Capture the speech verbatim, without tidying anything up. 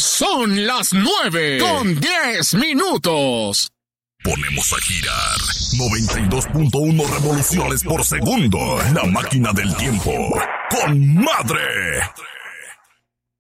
Son las nueve con diez minutos. Ponemos a girar noventa y dos punto uno revoluciones por segundo. La máquina del tiempo. ¡Con madre!